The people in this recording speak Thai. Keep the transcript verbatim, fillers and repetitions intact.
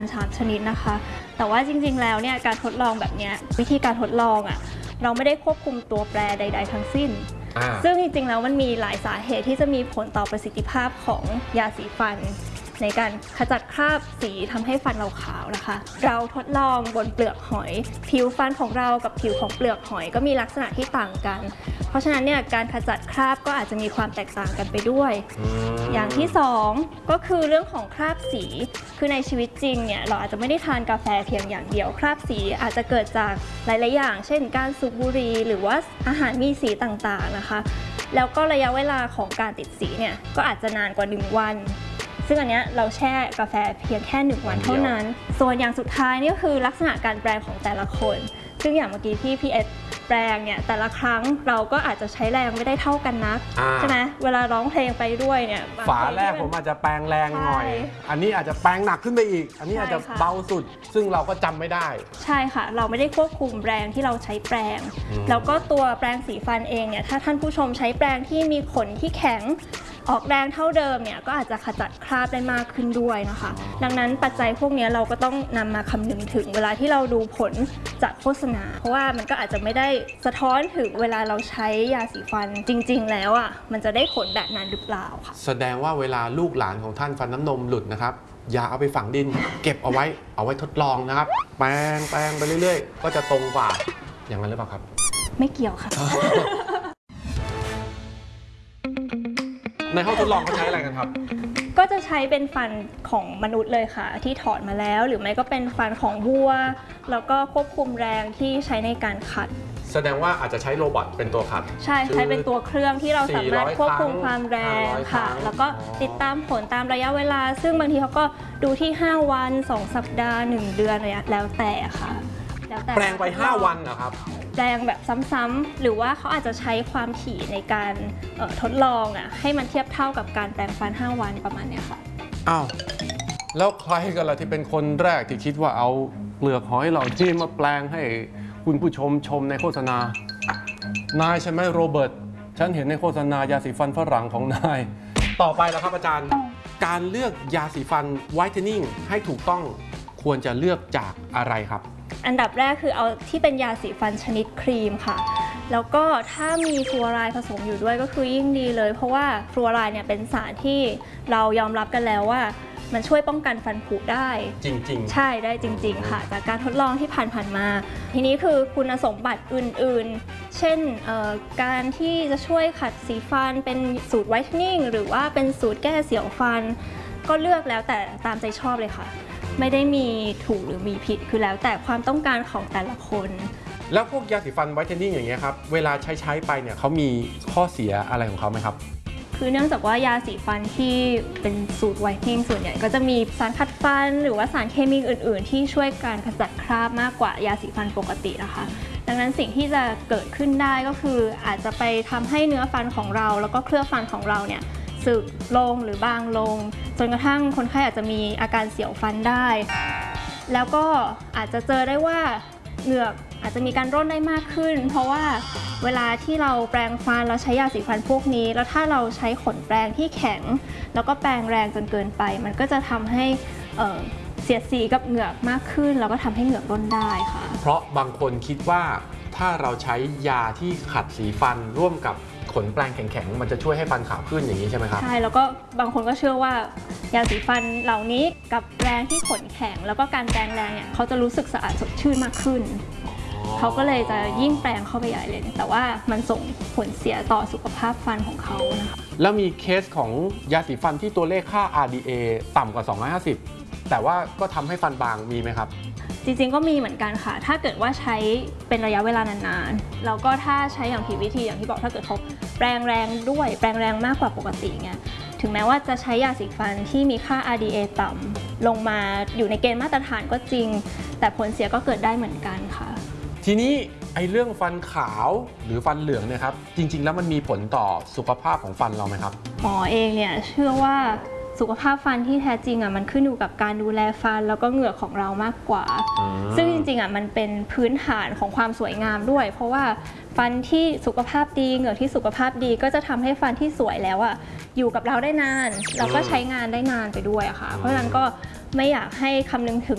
สามชนิดนะคะแต่ว่าจริงๆแล้วเนี่ยการทดลองแบบนี้วิธีการทดลองอ่ะเราไม่ได้ควบคุมตัวแปรใดๆทั้งสิ้นซึ่งจริงๆแล้วมันมีหลายสาเหตุที่จะมีผลต่อประสิทธิภาพของยาสีฟันในการขจัดคราบสีทำให้ฟันเราขาวนะคะเราทดลองบนเปลือกหอยผิวฟันของเรากับผิวของเปลือกหอยก็มีลักษณะที่ต่างกันเพราะฉะนั้นเนี่ยการขจัดคราบก็อาจจะมีความแตกต่างกันไปด้วย อ, อย่างที่สองก็คือเรื่องของคราบสีคือในชีวิตจริงเนี่ยเราอาจจะไม่ได้ทานกาแฟเพียงอย่างเดียวคราบสีอาจจะเกิดจากหลายๆอย่างเช่นการสูบบุหรี่หรือว่าอาหารมีสีต่างๆนะคะแล้วก็ระยะเวลาของการติดสีเนี่ยก็อาจจะนานกว่าหนึ่งวันซึ่งอันนี้เราแช่กาแฟเพียงแค่หนึ่งวันเท่านั้นส่วนอย่างสุดท้ายนี่ก็คือลักษณะการแปลงของแต่ละคนซึ่งอย่างเมื่อกี้ที่พี่เอสแปลงเนี่ยแต่ละครั้งเราก็อาจจะใช้แรงไม่ได้เท่ากันนักใช่ไหมเวลาร้องเพลงไปด้วยเนี่ยฝาแรกผมอาจจะแปลงแรงหน่อยอันนี้อาจจะแปลงหนักขึ้นไปอีกอันนี้อาจจะเบาสุดซึ่งเราก็จำไม่ได้ใช่ค่ะเราไม่ได้ควบคุมแรงที่เราใช้แปรงแล้วก็ตัวแปรงสีฟันเองเนี่ยถ้าท่านผู้ชมใช้แปรงที่มีขนที่แข็งออกแรงเท่าเดิมเนี่ยก็อาจจะขจัดคราบได้มากขึ้นด้วยนะคะดังนั้นปัจจัยพวกนี้เราก็ต้องนำมาคำนึงถึงเวลาที่เราดูผลจากโฆษณาเพราะว่ามันก็อาจจะไม่ได้สะท้อนถึงเวลาเราใช้ยาสีฟันจริงๆแล้วอ่ะมันจะได้ผลแบบนั้นหรือเปล่าค่ะแสดงว่าเวลาลูกหลานของท่านฟันน้ำนมหลุดนะครับอย่าเอาไปฝังดินเก็บเอาไว้เอาไว้ทดลองนะครับแปรงแปรงไปเรื่อยๆก็จะตรงกว่าอย่างนั้นหรือเปล่าครับไม่เกี่ยวค่ะในห้องทดลองเขาใช้อะไรกันครับก็จะใช้เป็นฟันของมนุษย์เลยค่ะที่ถอดมาแล้วหรือไม่ก็เป็นฟันของวัวแล้วก็ควบคุมแรงที่ใช้ในการขัดแสดงว่าอาจจะใช้โรบอทเป็นตัวขัดใช่ใช้เป็นตัวเครื่องที่เราสามารถควบคุมความแรงค่ะแล้วก็ติดตามผลตามระยะเวลาซึ่งบางทีเขาก็ดูที่ห้าวันสองสัปดาห์หนึ่งเดือนอะไรแล้วแต่ค่ะแปลงไปห้าวันเหรอครับแปลงแบบซ้ำๆหรือว่าเขาอาจจะใช้ความถี่ในการทดลองอ่ะให้มันเทียบเท่ากับการแปลงฟันห้าวันประมาณนี้ค่ะอ้าวแล้วใครกันล่ะที่เป็นคนแรกที่คิดว่าเอาเปลือกหอยเหล่านี้มาแปลงให้คุณผู้ชมชมในโฆษณานายใช่ไหมโรเบิร์ตฉันเห็นในโฆษณายาสีฟันฝรั่งของนายต่อไปแล้วครับอาจารย์การเลือกยาสีฟันไวท์เทนนิ่งให้ถูกต้องควรจะเลือกจากอะไรครับอันดับแรกคือเอาที่เป็นยาสีฟันชนิดครีมค่ะแล้วก็ถ้ามีฟลูออไรด์ผสมอยู่ด้วยก็คือยิ่งดีเลยเพราะว่าฟลูออไรด์เนี่ยเป็นสารที่เรายอมรับกันแล้วว่ามันช่วยป้องกันฟันผุได้จริงๆใช่ได้จริงๆค่ะจากการทดลองที่ผ่านๆมาทีนี้คือคุณสมบัติอื่นๆเช่นการที่จะช่วยขัดสีฟันเป็นสูตรไวท์เทนนิ่งหรือว่าเป็นสูตรแก้เสียวฟันก็เลือกแล้วแต่ตามใจชอบเลยค่ะไม่ได้มีถูกหรือมีผิดคือแล้วแต่ความต้องการของแต่ละคนแล้วพวกยาสีฟันไวท์เทนนิ่งอย่างเงี้ยครับเวลาใช้ใช้ไปเนี่ยเขามีข้อเสียอะไรของเขาไหมครับคือเนื่องจากว่ายาสีฟันที่เป็นสูตรไวท์เทนนิ่งส่วนใหญ่ก็จะมีสารขัดฟันหรือว่าสารเคมีอื่นๆที่ช่วยการขจัดคราบมากกว่ายาสีฟันปกตินะคะดังนั้นสิ่งที่จะเกิดขึ้นได้ก็คืออาจจะไปทำให้เนื้อฟันของเราแล้วก็เคลือบฟันของเราเนี่ยสึกลงหรือบางลงจนกระทั่งคนไข้อาจจะมีอาการเสียวฟันได้แล้วก็อาจจะเจอได้ว่าเหงือกอาจจะมีการร่นได้มากขึ้นเพราะว่าเวลาที่เราแปรงฟันเราใช้ยาสีฟันพวกนี้แล้วถ้าเราใช้ขนแปรงที่แข็งแล้วก็แปรงแรงจนเกินไปมันก็จะทำให้เอ่อเสียดสีกับเหงือกมากขึ้นแล้วก็ทำให้เหงือกร่นได้ค่ะเพราะบางคนคิดว่าถ้าเราใช้ยาที่ขัดสีฟันร่วมกับขนแปรงแข็งๆมันจะช่วยให้ฟันขาวขึ้นอย่างนี้ใช่ไหมครับใช่แล้วก็บางคนก็เชื่อว่ายาสีฟันเหล่านี้กับแปรงที่ขนแข็งแล้วก็การแปรงแรงเนี่ยเขาจะรู้สึกสะอาดสดชื่นมากขึ้นเขาก็เลยจะยิ่งแปรงเข้าไปใหญ่เลยแต่ว่ามันส่งผลเสียต่อสุขภาพฟันของเขานะคะแล้วมีเคสของยาสีฟันที่ตัวเลขค่า อาร์ ดี เอ ต่ำกว่าสองร้อยห้าสิบแต่ว่าก็ทำให้ฟันบางมีไหมครับจริงๆก็มีเหมือนกันค่ะถ้าเกิดว่าใช้เป็นระยะเวลานานๆแล้วก็ถ้าใช้อย่างผิดวิธีอย่างที่บอกถ้าเกิดเขาแปรงแรงด้วยแปรงแรงมากกว่าปกติเงี้ยถึงแม้ว่าจะใช้ยาสีฟันที่มีค่า อาร์ ดี เอ ต่ำลงมาอยู่ในเกณฑ์มาตรฐานก็จริงแต่ผลเสียก็เกิดได้เหมือนกันค่ะทีนี้ไอ้เรื่องฟันขาวหรือฟันเหลืองเนี่ยครับจริงๆแล้วมันมีผลต่อสุขภาพของฟันเราไหมครับหมอเองเนี่ยเชื่อว่าสุขภาพฟันที่แท้จริงอ่ะมันขึ้นอยู่กับการดูแลฟันแล้วก็เหงือกของเรามากกว่าซึ่งจริงๆอ่ะมันเป็นพื้นฐานของความสวยงามด้วยเพราะว่าฟันที่สุขภาพดีเหงือกที่สุขภาพดีก็จะทำให้ฟันที่สวยแล้วอ่ะอยู่กับเราได้นานเราก็ใช้งานได้นานไปด้วยอะค่ะเพราะฉะนั้นก็ไม่อยากให้คำนึงถึง